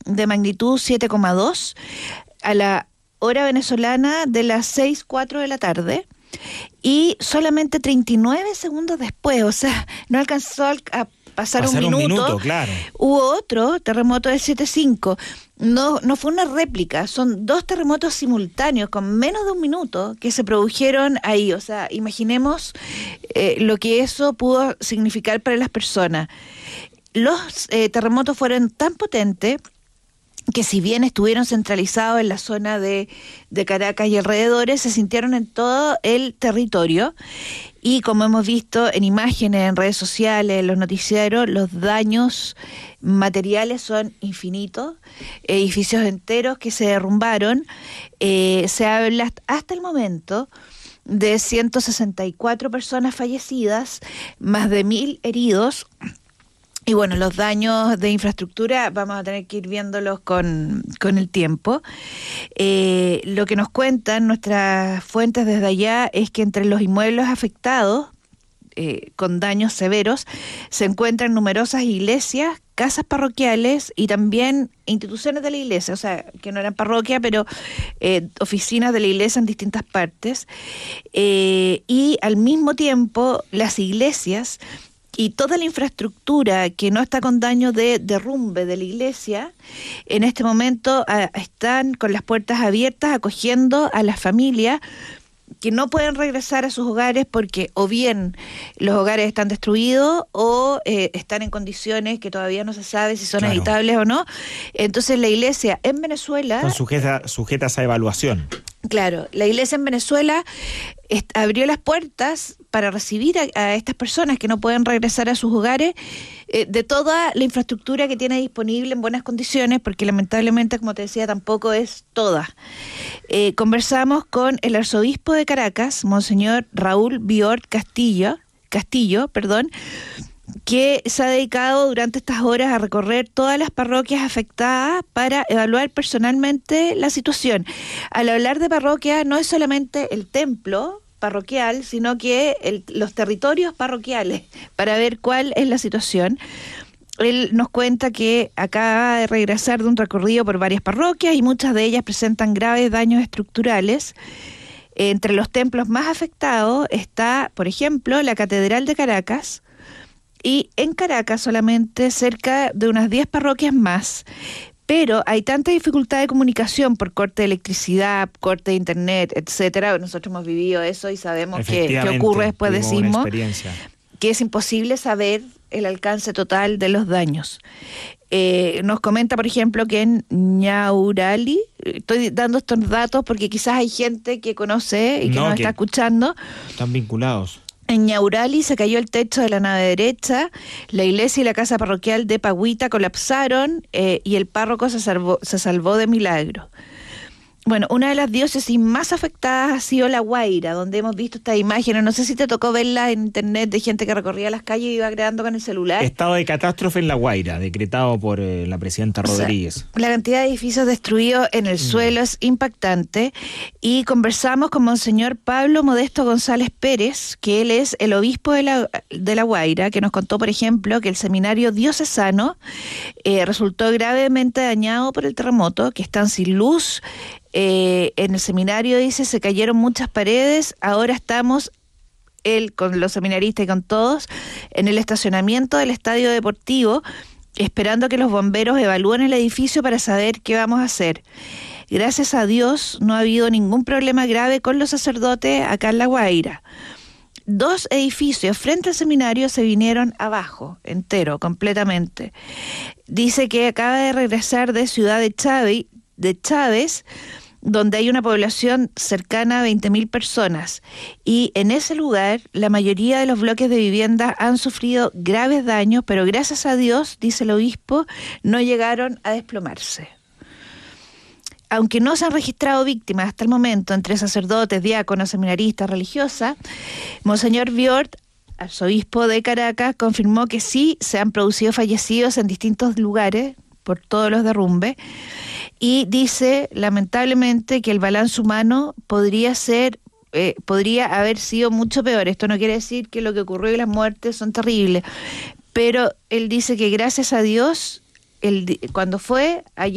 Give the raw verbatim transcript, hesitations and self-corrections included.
de magnitud siete coma dos a la hora venezolana de las seis cuatro de la tarde. Y solamente treinta y nueve segundos después, o sea, no alcanzó a pasar, pasar un, minuto, un minuto, claro. Hubo otro terremoto de siete cinco. No, no fue una réplica, son dos terremotos simultáneos con menos de un minuto que se produjeron ahí. O sea, imaginemos eh, lo que eso pudo significar para las personas. Los eh, terremotos fueron tan potentes que, si bien estuvieron centralizados en la zona de, de Caracas y alrededores, se sintieron en todo el territorio. Y como hemos visto en imágenes, en redes sociales, en los noticieros, los daños materiales son infinitos. Edificios enteros que se derrumbaron. Eh, se habla hasta el momento de ciento sesenta y cuatro personas fallecidas, más de mil heridos. Y bueno, los daños de infraestructura vamos a tener que ir viéndolos con, con el tiempo. Eh, lo que nos cuentan nuestras fuentes desde allá es que entre los inmuebles afectados, eh, con daños severos, se encuentran numerosas iglesias, casas parroquiales y también instituciones de la iglesia, o sea, que no eran parroquia, pero eh, oficinas de la iglesia en distintas partes. Eh, y al mismo tiempo, las iglesias y toda la infraestructura que no está con daño de derrumbe de la iglesia, en este momento a, están con las puertas abiertas acogiendo a las familias que no pueden regresar a sus hogares porque o bien los hogares están destruidos o eh, están en condiciones que todavía no se sabe si son claro. habitables o no. Entonces la iglesia en Venezuela... Están sujeta, sujetas a evaluación. Claro, la iglesia en Venezuela est- abrió las puertas para recibir a, a estas personas que no pueden regresar a sus hogares eh, de toda la infraestructura que tiene disponible en buenas condiciones, porque lamentablemente, como te decía, tampoco es toda. Eh, conversamos con el arzobispo de Caracas, Monseñor Raúl Biort Castillo, Castillo, perdón, que se ha dedicado durante estas horas a recorrer todas las parroquias afectadas para evaluar personalmente la situación. Al hablar de parroquia, no es solamente el templo parroquial, sino que el, los territorios parroquiales, para ver cuál es la situación. Él nos cuenta que acaba de regresar de un recorrido por varias parroquias y muchas de ellas presentan graves daños estructurales. Entre los templos más afectados está, por ejemplo, la Catedral de Caracas, y en Caracas solamente cerca de unas diez parroquias más. Pero hay tanta dificultad de comunicación por corte de electricidad, corte de internet, etcétera. Nosotros hemos vivido eso y sabemos qué, qué ocurre después de sismo, que es imposible saber el alcance total de los daños. Eh, nos comenta, por ejemplo, que en Ñaurali, estoy dando estos datos porque quizás hay gente que conoce y que no, nos está escuchando. Están vinculados. En Ñaurali se cayó el techo de la nave derecha, la iglesia y la casa parroquial de Pagüita colapsaron eh, y el párroco se salvó, se salvó de milagro. Bueno, una de las diócesis más afectadas ha sido La Guaira, donde hemos visto estas imágenes. No sé si te tocó verlas en internet de gente que recorría las calles y iba grabando con el celular. Estado de catástrofe en La Guaira, decretado por eh, la presidenta Rodríguez. O sea, la cantidad de edificios destruidos en el mm. suelo es impactante. Y conversamos con Monseñor Pablo Modesto González Pérez, que él es el obispo de La, de La Guaira, que nos contó, por ejemplo, que el seminario diocesano eh, resultó gravemente dañado por el terremoto, que están sin luz. Eh, en el seminario, dice, se cayeron muchas paredes, ahora estamos, él con los seminaristas y con todos, en el estacionamiento del estadio deportivo, esperando que los bomberos evalúen el edificio para saber qué vamos a hacer. Gracias a Dios no ha habido ningún problema grave con los sacerdotes acá en La Guaira. Dos edificios frente al seminario se vinieron abajo, entero, completamente. Dice que acaba de regresar de Ciudad de Chávez, de Chávez, donde hay una población cercana a veinte mil personas, y en ese lugar la mayoría de los bloques de vivienda han sufrido graves daños, pero gracias a Dios, dice el obispo, no llegaron a desplomarse. Aunque no se han registrado víctimas hasta el momento entre sacerdotes, diáconos, seminaristas, religiosas, Monseñor Biort, arzobispo de Caracas, confirmó que sí se han producido fallecidos en distintos lugares por todos los derrumbes, y dice lamentablemente que el balance humano podría ser eh, podría haber sido mucho peor. Esto no quiere decir que lo que ocurrió y las muertes son terribles, pero él dice que gracias a Dios, el, cuando fue ayer